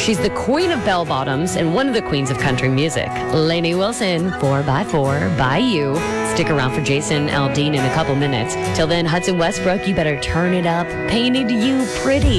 She's the queen of bell bottoms and one of the queens of country music. Lainey Wilson, 4x4 by you. Stick around for Jason Aldean in a couple minutes. Till then, Hudson Westbrook, you better turn it up. Painted you pretty.